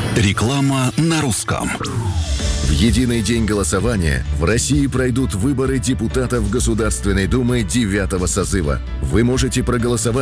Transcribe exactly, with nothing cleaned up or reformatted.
Реклама на русском. В единый день голосования в России пройдут выборы депутатов Государственной Думы девятого созыва. Вы можете проголосовать